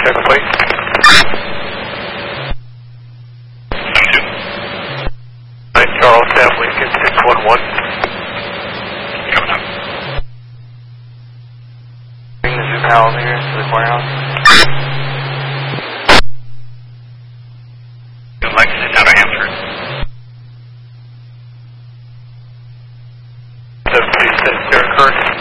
check the plate. Charles Staff Lincoln 611. Coming up. Bring the Zoom Howell here to the courthouse. Lexington out of Hanford. 736 Sarah Kirk.